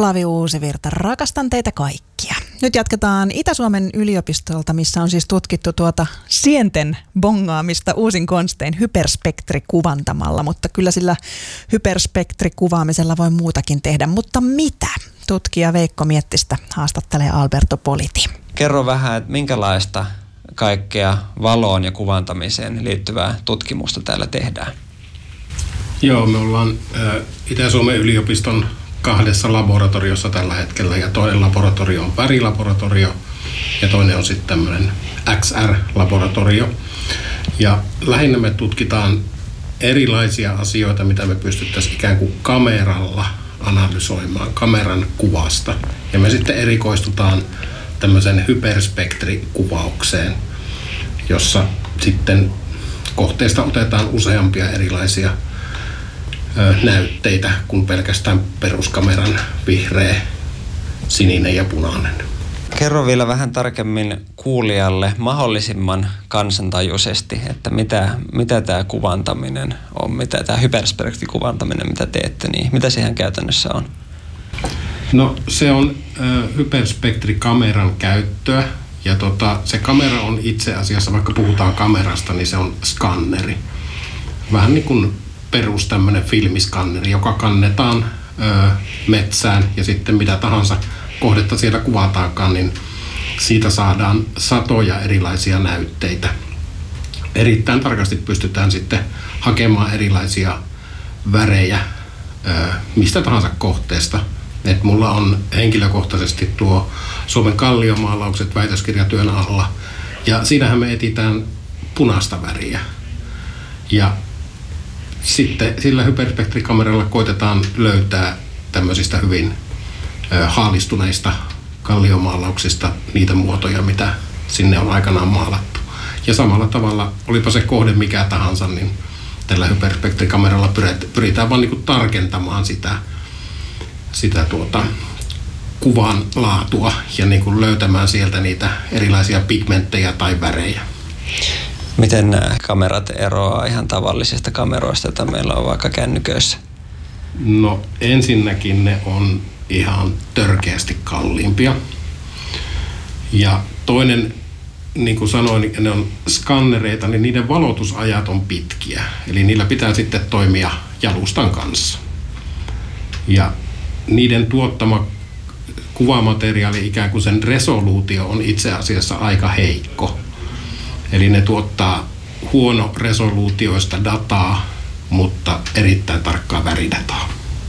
Olavi Uusivirta, rakastan teitä kaikkia. Nyt jatketaan Itä-Suomen yliopistolta, missä on siis tutkittu sienten bongaamista uusin konstein hyperspektrikuvantamalla, mutta kyllä sillä hyperspektrikuvaamisella voi muutakin tehdä. Mutta mitä? Tutkija Veikko Miettistä haastattelee Alberto Politi. Kerro vähän, että minkälaista kaikkea valoon ja kuvantamiseen liittyvää tutkimusta täällä tehdään? Joo, me ollaan Itä-Suomen yliopiston 2 laboratoriossa tällä hetkellä, ja toinen laboratorio on värilaboratorio ja toinen on sitten tämmöinen XR-laboratorio. Ja lähinnä me tutkitaan erilaisia asioita, mitä me pystyttäisiin ikään kuin kameralla analysoimaan, kameran kuvasta. Ja me sitten erikoistutaan tämmöisen hyperspektrikuvaukseen, jossa sitten kohteesta otetaan useampia erilaisia näytteitä kuin pelkästään peruskameran vihreä, sininen ja punainen. Kerro vielä vähän tarkemmin kuulijalle mahdollisimman kansantajuisesti, että mitä tämä kuvantaminen on, mitä tämä hyperspektrikuvantaminen, mitä teette, niin mitä siihen käytännössä on? No se on hyperspektrikameran käyttöä, ja se kamera on itse asiassa, vaikka puhutaan kamerasta, niin se on skanneri. Vähän niin kuin perus tämmöinen filmiskanneri, joka kannetaan metsään, ja sitten mitä tahansa kohdetta siellä kuvataankaan, niin siitä saadaan satoja erilaisia näytteitä. Erittäin tarkasti pystytään sitten hakemaan erilaisia värejä mistä tahansa kohteesta. Et mulla on henkilökohtaisesti tuo Suomen kalliomaalaukset väitöskirjatyön alla, ja siinähän me etsitään punaista väriä. Ja sitten sillä hyperspektrikameralla koitetaan löytää tämmöisistä hyvin haalistuneista kalliomaalauksista niitä muotoja, mitä sinne on aikanaan maalattu. Ja samalla tavalla, olipa se kohde mikä tahansa, niin tällä hyperspektrikameralla pyritään vaan niin kuin tarkentamaan sitä kuvan laatua ja niin kuin löytämään sieltä niitä erilaisia pigmenttejä tai värejä. Miten nämä kamerat eroaa ihan tavallisista kameroista, joita meillä on vaikka kännyköissä? No ensinnäkin ne on ihan törkeästi kalliimpia. Ja toinen, niin kuin sanoin, ne on skannereita, niin niiden valotusajat on pitkiä. Eli niillä pitää sitten toimia jalustan kanssa. Ja niiden tuottama kuvamateriaali, ikään kuin sen resoluutio, on itse asiassa aika heikko. Eli ne tuottaa huono resoluutioista dataa, mutta erittäin tarkkaa väridataa.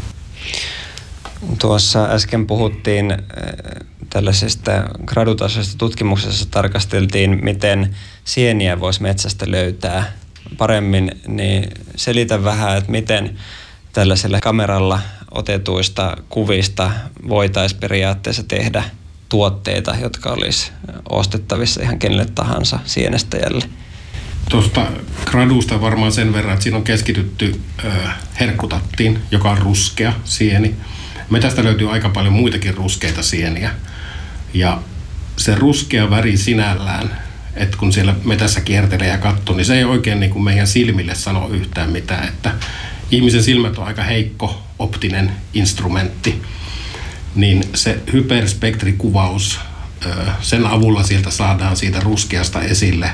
Tuossa äsken puhuttiin tällaisesta gradutasoisesta tutkimuksesta, tarkasteltiin, miten sieniä voisi metsästä löytää paremmin, niin selitä vähän, että miten tällaisella kameralla otetuista kuvista voitaisiin periaatteessa tehdä tuotteita, jotka olisi ostettavissa ihan kenelle tahansa sienestäjälle. Tuosta gradusta varmaan sen verran, että siinä on keskitytty herkkutattiin, joka on ruskea sieni. Metästä löytyy aika paljon muitakin ruskeita sieniä. Ja se ruskea väri sinällään, että kun siellä metässä kiertelee ja katsoo, niin se ei oikein niin kuin meidän silmille sano yhtään mitään. Että ihmisen silmät on aika heikko optinen instrumentti. Niin se hyperspektrikuvaus, sen avulla sieltä saadaan siitä ruskeasta esille